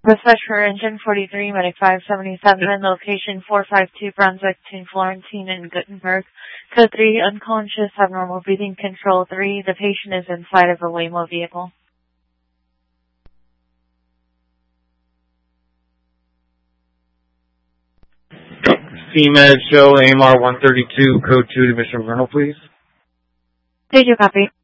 Dispatch for engine 43, medic 577, location 452 Brunswick between Florentine and Gutenberg. Code 3, unconscious, abnormal breathing. Control 3, the patient is inside of a Waymo vehicle. CMed show AMR 132, code 2 to Mr. Vernal, please. Did you copy?